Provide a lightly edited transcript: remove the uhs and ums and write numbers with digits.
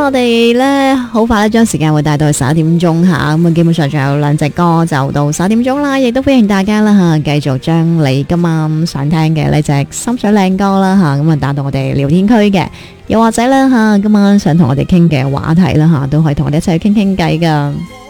我哋咧好快咧將時間會帶到去11點鐘吓，咁啊基本上仲有2隻歌就到11點鐘啦，亦都歡迎大家啦吓，繼續將你今晚想聽嘅呢隻心水靚歌啦吓，咁啊打到我哋聊天區嘅，又或者咧吓今晚想同我哋傾嘅話題啦吓，都可以同我哋一齊去傾傾偈噶。